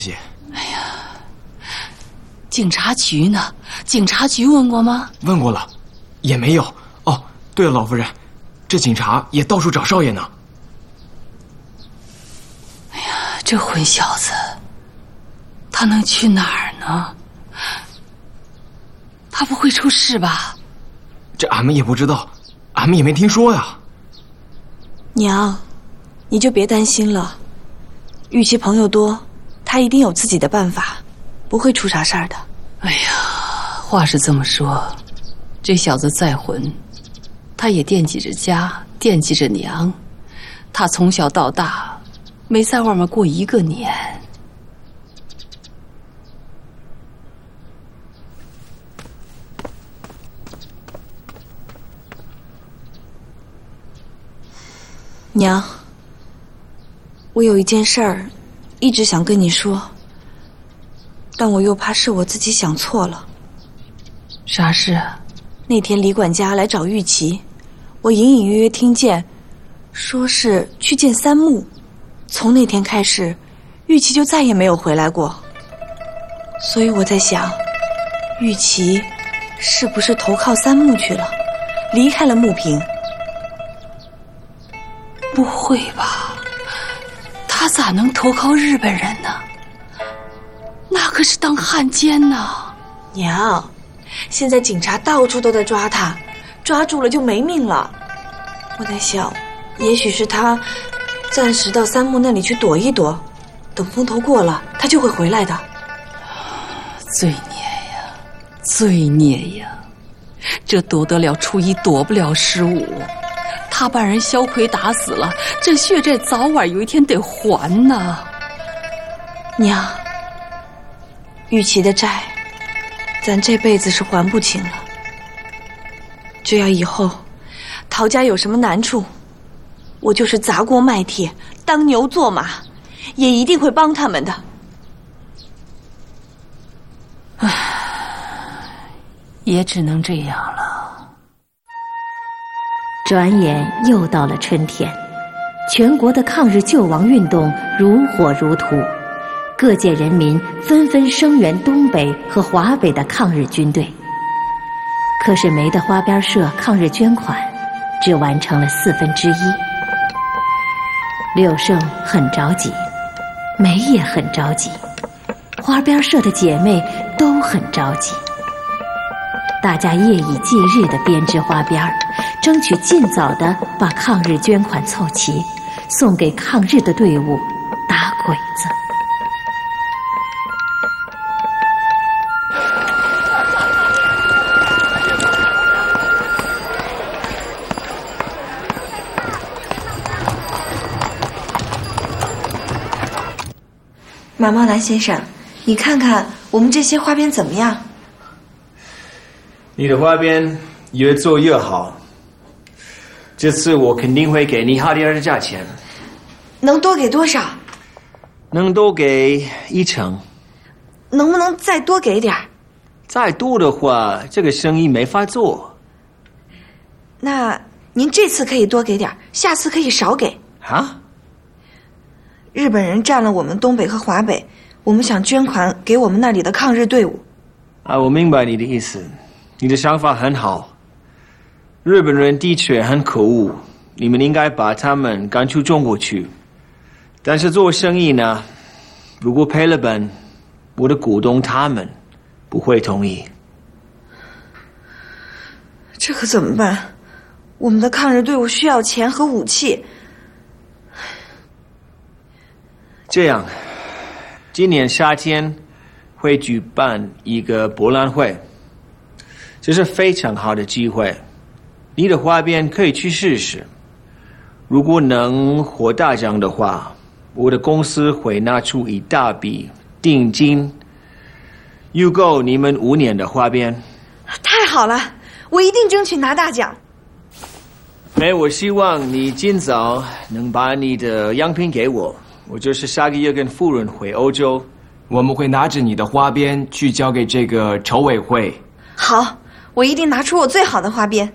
谢。 哎呀，警察局呢？警察局问过吗？ 问过了，也没有。哦，对了，老夫人，这警察也到处找少爷呢。 哎呀，这混小子，他能去哪儿呢？他不会出事吧？ 这俺们也不知道，俺们也没听说呀。 娘，你就别担心了，玉琪朋友多，他一定有自己的办法，不会出啥事儿的。 哎呀，话是这么说，这小子再混，他也惦记着家，惦记着娘。他从小到大，没在外面过一个年。 娘，我有一件事儿，一直想跟你说，但我又怕是我自己想错了。 啥事啊？ 那天李管家来找玉琪，我隐隐约约听见，说是去见三木。从那天开始，玉琪就再也没有回来过。所以我在想，玉琪是不是投靠三木去了，离开了木平？ 不会吧？他咋能投靠日本人呢？那可是当汉奸呢。 娘，现在警察到处都在抓他，抓住了就没命了。我在想，也许是他暂时到三木那里去躲一躲，等风头过了，他就会回来的。 罪孽呀，罪孽呀！这躲得了初一，躲不了15。他把人萧奎打死了，这血债早晚有一天得还呐。 娘，玉琪的债，咱这辈子是还不清了。只要以后陶家有什么难处，我就是砸锅卖铁，当牛做马，也一定会帮他们的。 唉，也只能这样了。 转眼又到了春天，全国的抗日救亡运动如火如荼，各界人民纷纷声援东北和华北的抗日军队。可是梅的花边社抗日捐款只完成了1/4。柳胜很着急，梅也很着急，花边社的姐妹都很着急。大家夜以继日地编织花边，争取尽早地把抗日捐款凑齐，送给抗日的队伍打鬼子。 马茂南先生，你看看我们这些花边怎么样？ 你的花边越做越好，这次我肯定会给你好点的价钱。 能多给多少？ 能多给1成。 能不能再多给点儿？ 再多的话，这个生意没法做。 那您这次可以多给点儿，下次可以少给。 啊？ 日本人占了我们东北和华北，我们想捐款给我们那里的抗日队伍。 啊，我明白你的意思，你的想法很好。日本人的确很可恶，你们应该把他们赶出中国去。但是做生意呢，如果赔了本，我的股东他们不会同意。 这可怎么办？我们的抗日队伍需要钱和武器。 这样，今年夏天会举办一个博览会，这是非常好的机会。你的花边可以去试试，如果能获大奖的话，我的公司会拿出一大笔定金，预购你们5年的花边。 太好了，我一定争取拿大奖。 我希望你尽早能把你的样品给我。我就是下个月跟夫人回欧洲， 我们会拿着你的花边去交给这个筹委会。 好，我一定拿出我最好的花边。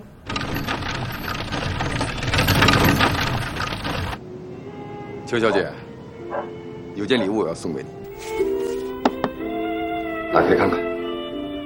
邱小姐，有件礼物我要送给你。 打开看看。